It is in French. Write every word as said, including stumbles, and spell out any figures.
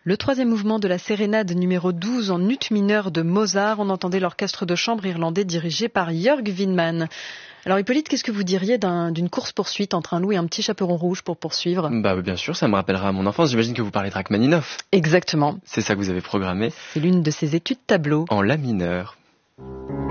Le troisième mouvement de la sérénade numéro douze en ut mineur de Mozart. On entendait l'orchestre de chambre irlandais dirigé par Jörg Winman. Alors Hippolyte, qu'est-ce que vous diriez d'un, d'une course-poursuite entre un loup et un petit chaperon rouge pour poursuivre ? Bah bien sûr, ça me rappellera mon enfance. J'imagine que vous parlez de Rachmaninoff. Exactement. C'est ça que vous avez programmé. C'est l'une de ses études tableaux. En la mineur.